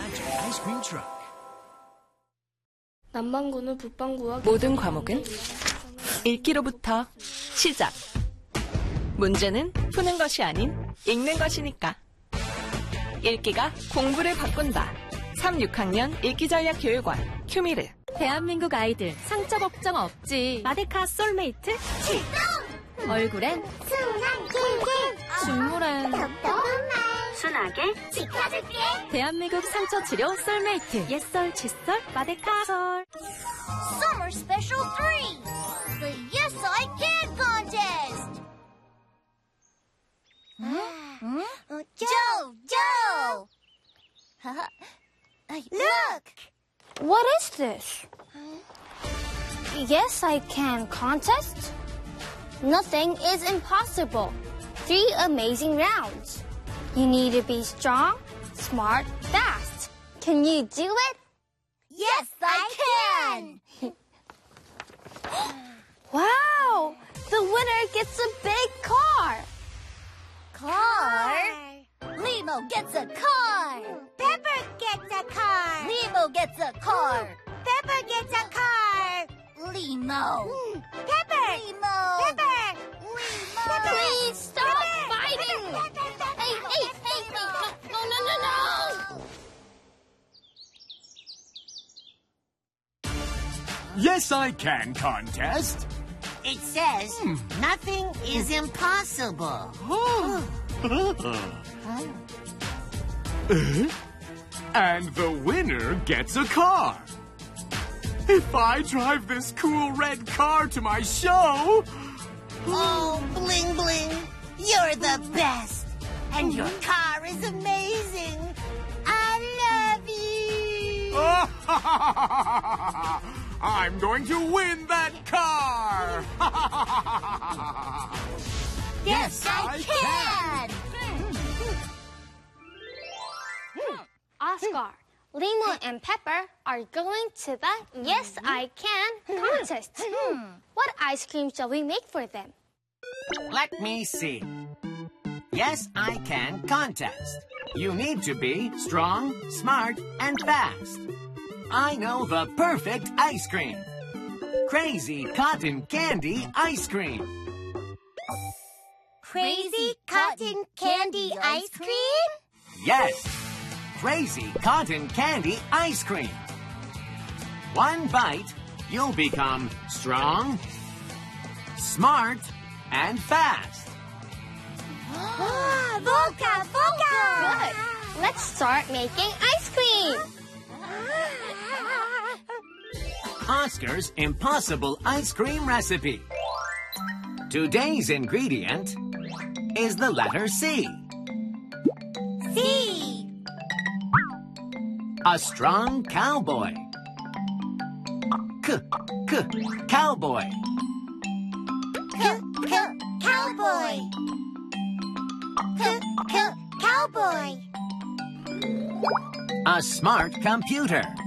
Country Ice Cream Truck. 남반구는 북반구와 모든 과목은 읽기로부터 시작. 문제는 푸는 것이 아닌 읽는 것이니까. 읽기가 공부를 바꾼다. 3, 6학년 읽기전략교육원 큐미르. 대한민국 아이들 상처 걱정 없지. 마데카 솔메이트 출동! 얼굴엔 순한 킬킬 식물엔 똑똑한 말 순하게 지켜줄게. 대한민국 상처 치료 솔메이트 옛설 칫솔 마데카 솔. Summer Special 3 The Yes I Can Contest. Joe! Look! What is this? Yes, I can contest? Nothing is impossible. 3 amazing rounds. You need to be strong, smart, fast. Can you do it? Yes, I can! Wow! The winner gets a big car. Car? Limo gets a car. Pepper gets a car. Limo gets a car. Pepper gets a car. Limo. Pepper. Limo. Pepper. Limo. Please stop fighting. Hey. No. Yes, I Can Contest. It says nothing is impossible. And the winner gets a car. If I drive this cool red car to my show... Oh, Bling Bling, you're the best. And your car is amazing. I love you. I'm going to win that car! Yes, I can! Oscar, Limo, and Pepper are going to the Yes, I Can contest. What ice cream shall we make for them? Let me see. Yes, I Can contest. You need to be strong, smart, and fast. I know the perfect ice cream. Crazy Cotton Candy Ice Cream. Crazy cotton candy ice cream? Yes, Crazy Cotton Candy Ice Cream. One bite, you'll become strong, smart, and fast. Volca! Good. Let's start making ice cream. Oscar's Impossible Ice Cream Recipe. Today's ingredient is the letter C. C. A strong cowboy. Cowboy. Cowboy. Cowboy. A smart computer.